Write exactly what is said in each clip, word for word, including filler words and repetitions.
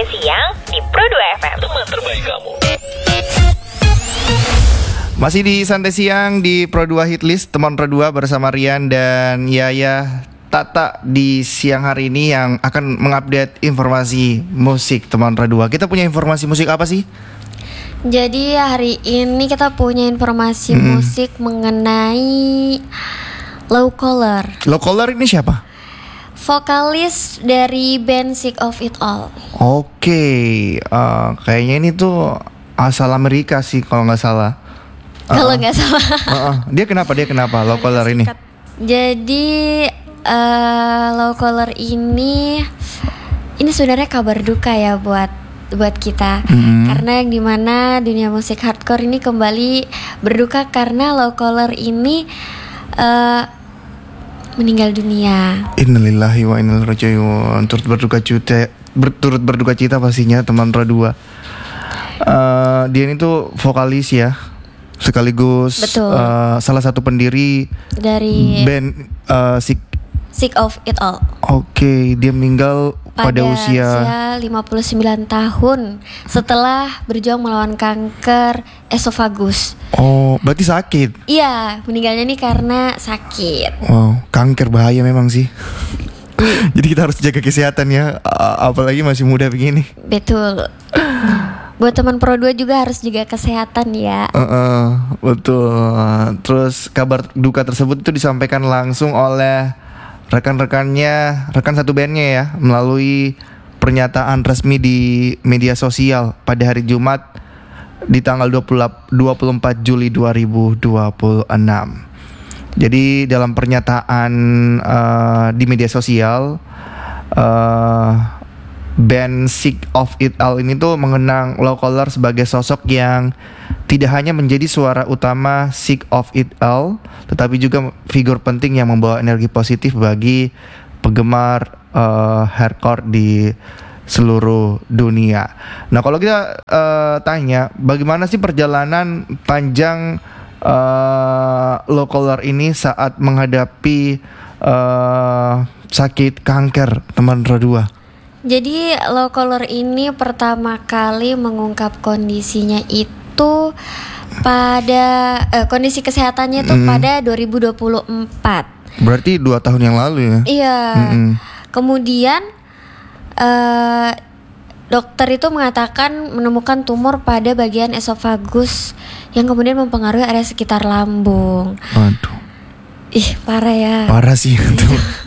Santai Siang di Pro dua F M. Teman terbaik kamu. Masih di Santai Siang di Pro dua Hitlist, teman Pro dua bersama Rian dan Yaya Tata di siang hari ini yang akan mengupdate informasi musik teman Pro dua. Kita punya informasi musik apa sih? Jadi hari ini kita punya informasi Mm-mm. musik mengenai Low Color, Low Color ini siapa? vokalis dari band Sick of It All. Oke, uh, kayaknya ini tuh asal Amerika sih kalau nggak salah. Kalau nggak salah. Uh-uh. Dia kenapa? Dia kenapa Low Color ini? Jadi uh, Low Color ini ini sebenarnya kabar duka ya buat buat kita, Mm-hmm. karena yang dimana dunia musik hardcore ini kembali berduka karena Low Color ini uh, meninggal dunia. Innalillahi wa inna ilaihi raji'un. Turut berduka cita, ber, turut berduka cita pastinya teman Pro dua. Uh, dia ini tuh vokalis ya, sekaligus uh, salah satu pendiri Dari band uh, Sick. Sick of It All. Oke, dia meninggal pada, pada usia lima puluh sembilan tahun setelah berjuang melawan kanker esofagus. Oh, berarti sakit. Iya, meninggalnya nih karena sakit. Wow, kanker bahaya memang sih. Jadi kita harus jaga kesehatan ya, a- apalagi masih muda begini. Betul. Buat teman Pro dua juga harus jaga kesehatan ya. Uh-uh, betul. Terus kabar duka tersebut itu disampaikan langsung oleh rekan-rekannya, rekan satu bandnya ya, melalui pernyataan resmi di media sosial pada hari Jumat di tanggal dua puluh empat Juli dua ribu dua puluh enam. Jadi dalam pernyataan uh, di media sosial, uh, band Sick of It All ini tuh mengenang Low Color sebagai sosok yang tidak hanya menjadi suara utama Sick of It All, tetapi juga figur penting yang membawa energi positif bagi penggemar uh, hardcore di seluruh dunia. Nah, kalau kita uh, tanya, bagaimana sih perjalanan panjang uh, Low Color ini saat menghadapi uh, sakit kanker teman Pro dua? Jadi Low Color ini pertama kali mengungkap kondisinya itu pada eh, kondisi kesehatannya itu Mm. pada dua ribu dua puluh empat. Berarti dua tahun yang lalu ya? Iya. Mm-mm. Kemudian eh, dokter itu mengatakan menemukan tumor pada bagian esofagus yang kemudian mempengaruhi area sekitar lambung. Waduh, Ih, parah ya. parah sih itu.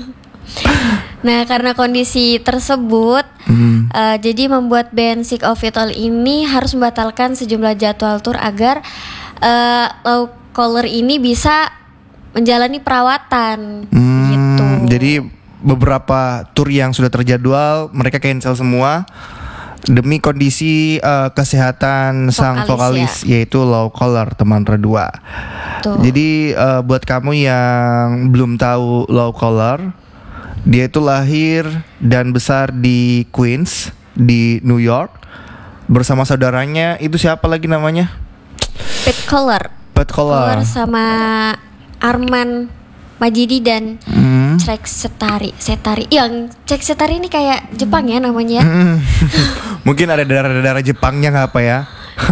Nah, karena kondisi tersebut, Mm. uh, jadi membuat band Sick of It All ini harus membatalkan sejumlah jadwal tur agar uh, Low Color ini bisa menjalani perawatan. Hmm, Gitu. Jadi beberapa tur yang sudah terjadwal mereka cancel semua demi kondisi uh, kesehatan sang Vokalis, vokalis yaitu Low Color teman Pro dua. Tuh. Jadi uh, buat kamu yang belum tahu Low Color, dia itu lahir dan besar di Queens di New York bersama saudaranya. Itu siapa lagi namanya? Pet Color. Pet Color. Color sama Arman Majidi dan Hmm. Cek Setari. Setari. Yang Cek Setari ini kayak Jepang ya namanya. Hmm. Mungkin ada darah-darah Jepangnya nggak apa ya.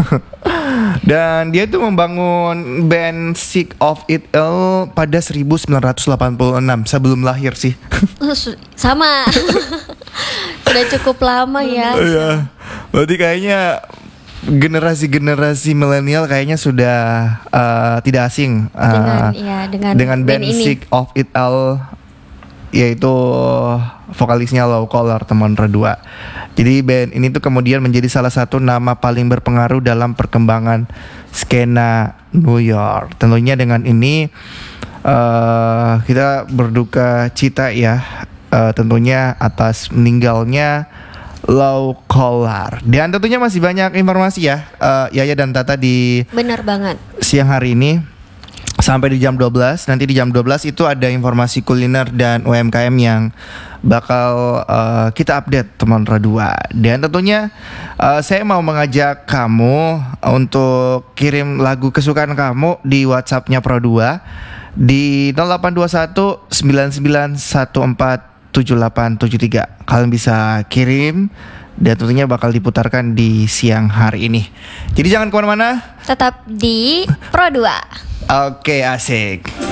Dan dia tuh membangun band Sick of It All pada seribu sembilan ratus delapan puluh enam, sebelum lahir sih. Sama. Udah cukup lama ya. Iya. Berarti kayaknya generasi-generasi milenial kayaknya sudah uh, tidak asing uh, Dengan ya dengan, dengan band, band ini. Sick of It All, yaitu vokalisnya Low Color teman Pro dua. Jadi band ini tuh kemudian menjadi salah satu nama paling berpengaruh dalam perkembangan skena New York. Tentunya dengan ini uh, kita berduka cita ya, uh, tentunya atas meninggalnya Low Color. Dan tentunya masih banyak informasi ya, uh, Yaya dan Tata di Benar banget. siang hari ini. Sampai di jam dua belas. Nanti di jam dua belas itu ada informasi kuliner dan U M K M yang bakal uh, kita update teman Pro dua. Dan tentunya uh, saya mau mengajak kamu untuk kirim lagu kesukaan kamu di WhatsApp-nya Pro dua di nol delapan dua satu sembilan sembilan satu empat tujuh delapan tujuh tiga. Kalian bisa kirim dan tentunya bakal diputarkan di siang hari ini. Jadi jangan kemana-mana. Tetap di Pro dua. Oke, asik.